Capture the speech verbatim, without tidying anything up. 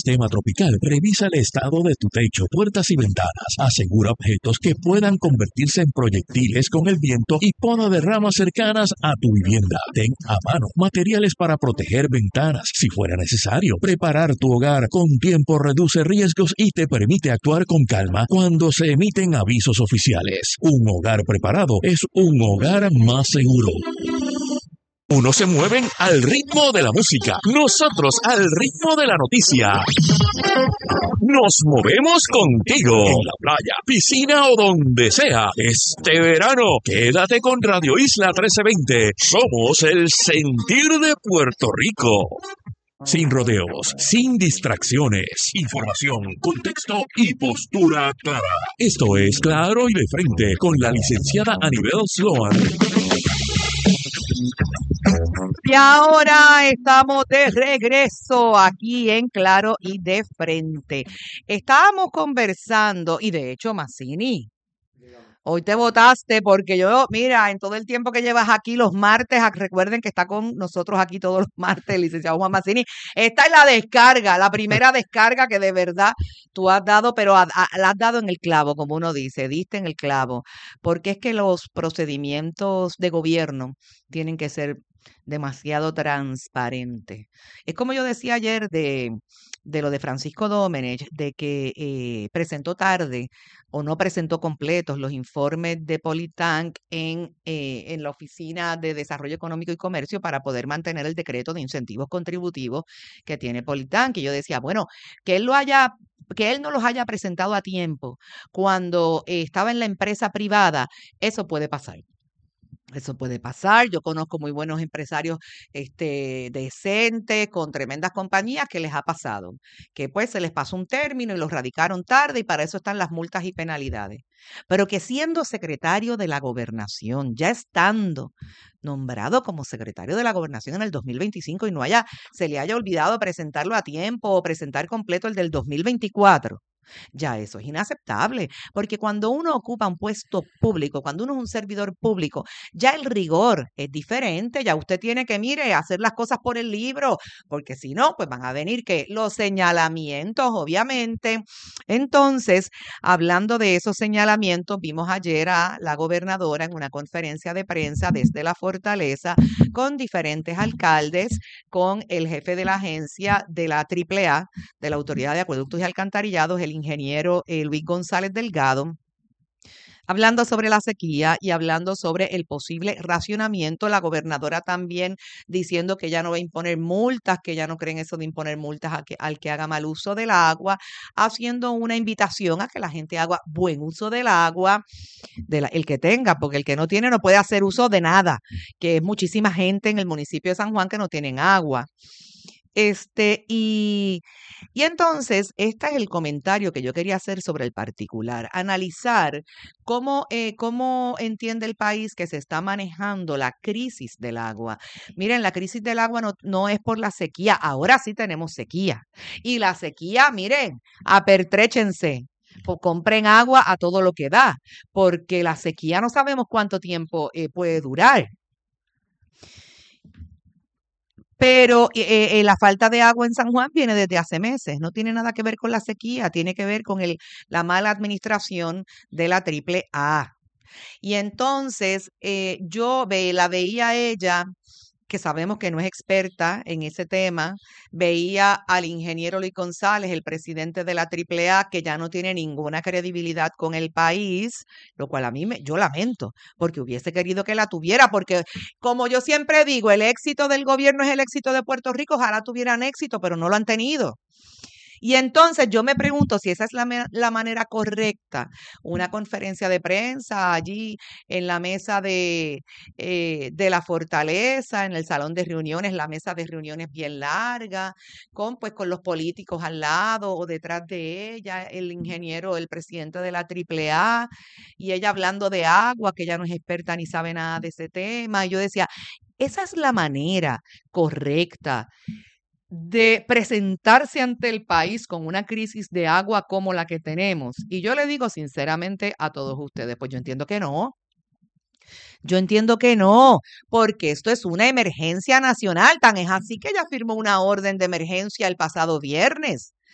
sistema tropical, revisa el estado de tu techo, puertas y ventanas. Asegura objetos que puedan convertirse en proyectiles con el viento y poda de ramas cercanas a tu vivienda. Ten a mano materiales para proteger ventanas si fuera necesario. Preparar tu hogar con tiempo reduce riesgos y te permite actuar con calma cuando se emiten avisos oficiales. Un hogar preparado es un hogar más seguro. Unos se mueven al ritmo de la música, nosotros al ritmo de la noticia. Nos movemos contigo en la playa, piscina o donde sea. Este verano, quédate con Radio Isla trece veinte. Somos el sentir de Puerto Rico. Sin rodeos, sin distracciones, información, contexto y postura clara. Esto es Claro y de Frente con la licenciada Anibel Sloan. Y ahora estamos de regreso aquí en Claro y de Frente. Estábamos conversando, y de hecho, Mazzini, hoy te votaste porque yo, mira, en todo el tiempo que llevas aquí los martes, recuerden que está con nosotros aquí todos los martes el licenciado Juan Mazzini. Esta es la descarga, la primera descarga que de verdad tú has dado, pero a, a, la has dado en el clavo, como uno dice, diste en el clavo, porque es que los procedimientos de gobierno tienen que ser demasiado transparentes. Es como yo decía ayer de, de lo de Francisco Domenech, de que eh, presentó tarde o no presentó completos los informes de Politank en, eh, en la Oficina de Desarrollo Económico y Comercio para poder mantener el decreto de incentivos contributivos que tiene Politank. Y yo decía, bueno, que él lo haya, que él no los haya presentado a tiempo cuando eh, estaba en la empresa privada, eso puede pasar. Eso puede pasar. Yo conozco muy buenos empresarios este, decentes, con tremendas compañías que les ha pasado, que pues se les pasó un término y los radicaron tarde y para eso están las multas y penalidades. Pero que siendo secretario de la Gobernación, ya estando nombrado como secretario de la Gobernación en el dos mil veinticinco y no haya, se le haya olvidado presentarlo a tiempo o presentar completo el del dos mil veinticuatro. Ya eso es inaceptable, porque cuando uno ocupa un puesto público, cuando uno es un servidor público, ya el rigor es diferente, ya usted tiene que, mire, hacer las cosas por el libro, porque si no, pues van a venir que los señalamientos, obviamente. Entonces, hablando de esos señalamientos, vimos ayer a la gobernadora en una conferencia de prensa desde la Fortaleza con diferentes alcaldes, con el jefe de la agencia de la triple A, de la Autoridad de Acueductos y Alcantarillados, el ingeniero eh, Luis González Delgado, hablando sobre la sequía y hablando sobre el posible racionamiento. La gobernadora también diciendo que ya no va a imponer multas, que ya no creen eso de imponer multas a que, al que haga mal uso del agua, haciendo una invitación a que la gente haga buen uso del agua, de la, el que tenga, porque el que no tiene no puede hacer uso de nada, que es muchísima gente en el municipio de San Juan que no tienen agua. Este, y, y entonces, este es el comentario que yo quería hacer sobre el particular, analizar cómo, eh, cómo entiende el país que se está manejando la crisis del agua. Miren, la crisis del agua no, no es por la sequía, ahora sí tenemos sequía. Y la sequía, miren, apertréchense. Pues compren agua a todo lo que da, porque la sequía no sabemos cuánto tiempo eh, puede durar. Pero eh, eh, la falta de agua en San Juan viene desde hace meses, no tiene nada que ver con la sequía, tiene que ver con el, la mala administración de la triple A. Y entonces eh, yo ve, la veía a ella, que sabemos que no es experta en ese tema, veía al ingeniero Luis González, el presidente de la triple A, que ya no tiene ninguna credibilidad con el país, lo cual a mí me, yo lamento, porque hubiese querido que la tuviera, porque como yo siempre digo, el éxito del gobierno es el éxito de Puerto Rico, ojalá tuvieran éxito, pero no lo han tenido. Y entonces yo me pregunto si esa es la, la manera correcta, una conferencia de prensa allí en la mesa de, eh, de la Fortaleza, en el salón de reuniones, la mesa de reuniones bien larga, con pues con los políticos al lado o detrás de ella, el ingeniero, el presidente de la triple A, y ella hablando de agua, que ella no es experta ni sabe nada de ese tema. Y yo decía, esa es la manera correcta de presentarse ante el país con una crisis de agua como la que tenemos. Y yo le digo sinceramente a todos ustedes, pues yo entiendo que no. Yo entiendo que no, porque esto es una emergencia nacional. Tan es así que ella firmó una orden de emergencia el pasado viernes.